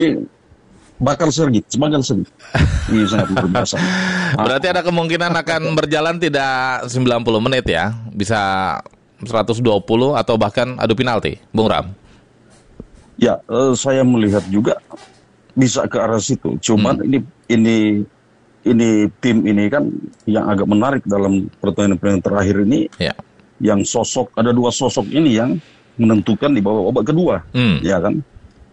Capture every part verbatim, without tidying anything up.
Eh, bakal seri, bakal seri. Ini sangat luar biasa. Berarti ada kemungkinan akan berjalan tidak sembilan puluh menit ya, bisa seratus dua puluh atau bahkan adu penalti, Bung Ram. Ya, eh, saya melihat juga bisa ke arah situ. Cuman hmm. ini ini ini tim ini kan yang agak menarik dalam pertandingan-pertandingan terakhir ini. Ya. Yang sosok ada dua sosok ini yang menentukan di babak babak kedua, hmm. ya kan?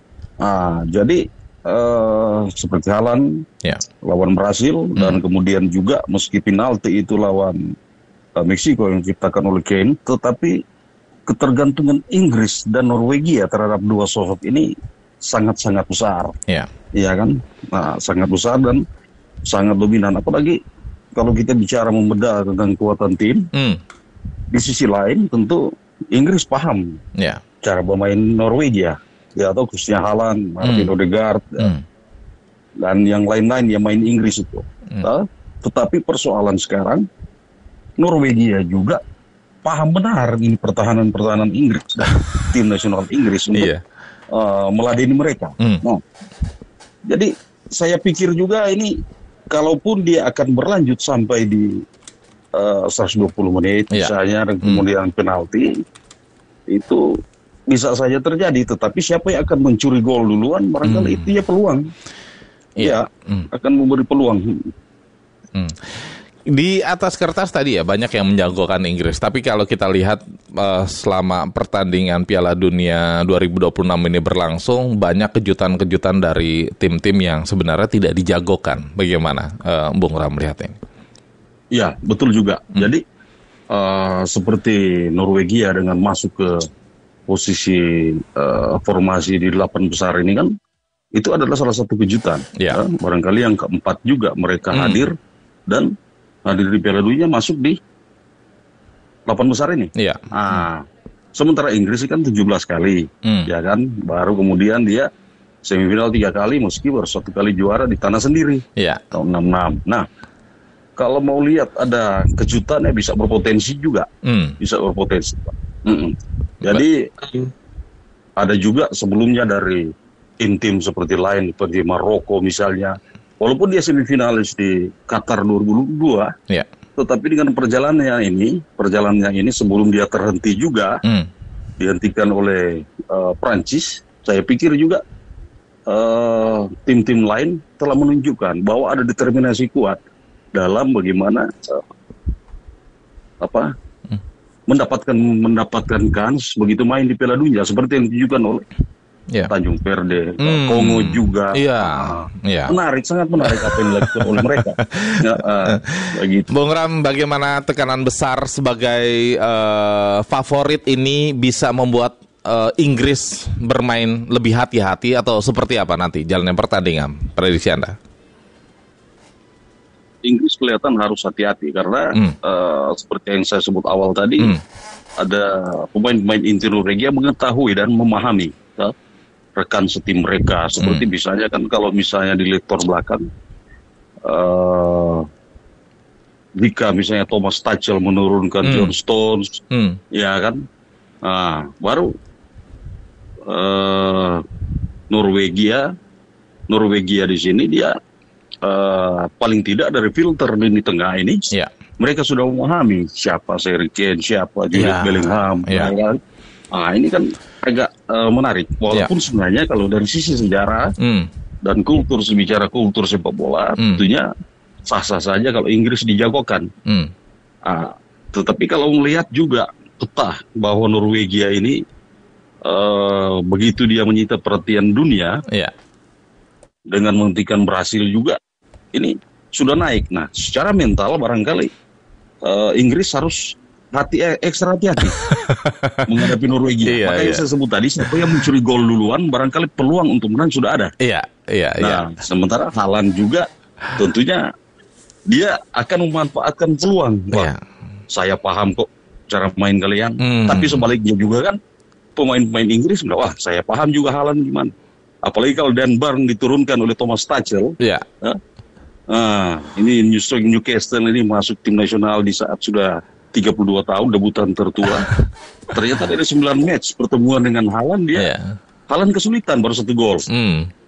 Ah, jadi uh, seperti Haaland ya. lawan Brasil hmm. dan kemudian juga meski penalti itu lawan uh, Meksiko yang diciptakan oleh Kane, tetapi ketergantungan Inggris dan Norwegia terhadap dua sosok ini sangat-sangat besar, ya, ya kan? Nah, sangat besar dan sangat dominan. Apalagi kalau kita bicara membedah tentang kekuatan tim, hmm. di sisi lain tentu Inggris paham ya. cara bermain Norwegia. Ya, atau khususnya Haaland, Martin hmm. Odegaard, hmm. ya, dan yang lain-lain yang main Inggris itu. Hmm. Nah, tetapi persoalan sekarang, Norwegia juga paham benar ini pertahanan-pertahanan Inggris, tim nasional Inggris untuk yeah. uh, meladeni mereka. Hmm. Nah, jadi saya pikir juga ini, kalaupun dia akan berlanjut sampai di uh, seratus dua puluh menit, yeah. misalnya, dan kemudian hmm. penalti, itu bisa saja terjadi, tetapi siapa yang akan mencuri gol duluan, barangkali hmm. itu ya peluang. Iya, ya, hmm. akan memberi peluang. Hmm. Di atas kertas tadi ya, banyak yang menjagokan Inggris. Tapi kalau kita lihat uh, selama pertandingan Piala Dunia dua ribu dua puluh enam ini berlangsung, banyak kejutan-kejutan dari tim-tim yang sebenarnya tidak dijagokan. Bagaimana uh, Bung Ram melihatnya? Ya, betul juga. Hmm. Jadi, uh, seperti Norwegia dengan masuk ke posisi uh, formasi di delapan besar ini kan, itu adalah salah satu kejutan. Ya. Ya, barangkali yang keempat juga mereka hmm. hadir dan hadir di Piala Dunia masuk di delapan besar ini. Ya. Nah, hmm. sementara Inggris kan tujuh belas kali, hmm. ya kan, baru kemudian dia semifinal tiga kali, meski baru satu kali juara di tanah sendiri ya. tahun enam puluh enam. Nah, kalau mau lihat ada kejutannya bisa berpotensi juga, hmm. bisa berpotensi. Hmm. Jadi ada juga sebelumnya dari tim-tim seperti lain, seperti Maroko misalnya, walaupun dia semifinalis di Qatar dua ribu dua, ya. tetapi dengan perjalanannya ini, perjalanannya ini sebelum dia terhenti juga, hmm. dihentikan oleh uh, Prancis, saya pikir juga uh, tim-tim lain telah menunjukkan bahwa ada determinasi kuat dalam bagaimana uh, apa mendapatkan mendapatkan kans begitu main di Piala Dunia seperti yang ditunjukkan oleh yeah. Tanjung Verde, hmm. Kongo juga. Yeah. Uh, yeah. Menarik, sangat menarik apa yang dilakukan oleh mereka. Ya, uh, begitu. Bung Ram, bagaimana tekanan besar sebagai uh, favorit ini bisa membuat uh, Inggris bermain lebih hati-hati atau seperti apa nanti jalannya pertandingan? Prediksi Anda? Inggris kelihatan harus hati-hati karena hmm. uh, seperti yang saya sebut awal tadi, hmm. ada pemain-pemain inti Norwegia mengetahui dan memahami ya, rekan setim mereka. Seperti hmm. misalnya kan kalau misalnya di lektor belakang, uh, jika misalnya Thomas Tuchel menurunkan hmm. John Stones, hmm. ya kan, nah, baru uh, Norwegia, Norwegia di sini dia Uh, paling tidak dari filter lini tengah ini, yeah. mereka sudah memahami siapa Harry Kane, siapa Jude yeah. Bellingham. Yeah. Ya. Nah, ini kan agak uh, menarik. Walaupun yeah. sebenarnya kalau dari sisi sejarah mm. dan kultur, bicara kultur sepak bola, mm. tentunya sah-sah saja kalau Inggris dijagokan. Mm. Uh, tetapi kalau melihat juga peta bahwa Norwegia ini uh, begitu dia menyita perhatian dunia, yeah. dengan menghentikan Brasil juga, ini sudah naik. Nah, secara mental barangkali uh, Inggris harus hati eh, ekstra hati-hati menghadapi Norwegia. Iya, Makanya iya. saya sebut tadi, siapa yang mencuri gol duluan, barangkali peluang untuk menang sudah ada. Iya, iya, nah, iya. sementara Haaland juga tentunya dia akan memanfaatkan peluang. Wah, iya. saya paham kok cara main kalian. Hmm. Tapi sebaliknya juga kan pemain-pemain Inggris bilang, wah saya paham juga Haaland gimana. Apalagi kalau Dan Burn diturunkan oleh Thomas Tuchel. Iya. Ya, nah, ini Newcastle ini masuk tim nasional di saat sudah tiga puluh dua tahun, debutan tertua. Ternyata dari sembilan match pertemuan dengan Haaland dia, yeah. Haaland kesulitan baru satu gol. Mm.